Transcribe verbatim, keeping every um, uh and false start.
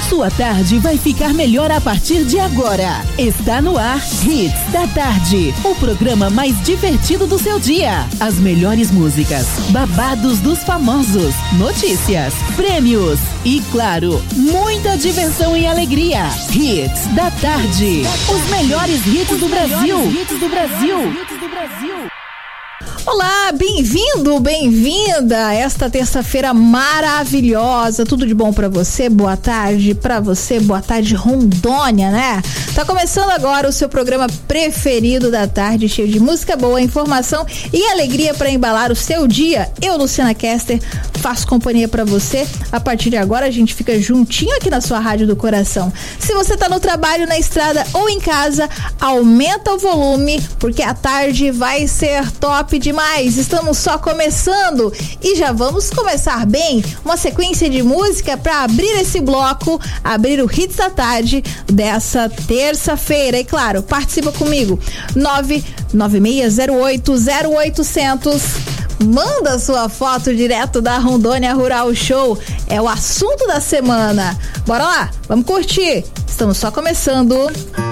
Sua tarde vai ficar melhor a partir de agora. Está no ar Hits da Tarde, o programa mais divertido do seu dia. As melhores músicas, babados dos famosos, notícias, prêmios e, claro, muita diversão e alegria. Hits da Tarde, os melhores hits do Brasil. Hits do Brasil. Hits do Brasil. Olá, bem-vindo, bem-vinda a esta terça-feira maravilhosa. Tudo de bom pra você? Boa tarde pra você, boa tarde Rondônia, né? Tá começando agora o seu programa preferido da tarde, cheio de música boa, informação e alegria pra embalar o seu dia. Eu, Luciana Kester, faço companhia pra você. A partir de agora a gente fica juntinho aqui na sua rádio do coração. Se você tá no trabalho, na estrada ou em casa, aumenta o volume, porque a tarde vai ser top demais. Estamos só começando e já vamos começar bem. Uma sequência de música para abrir esse bloco, abrir o Hits da Tarde dessa terça-feira. E claro, participa comigo, nove nove seis zero oito zero oito zero zero. Manda sua foto direto da Rondônia Rural Show. É o assunto da semana. Bora lá, vamos curtir. Estamos só começando.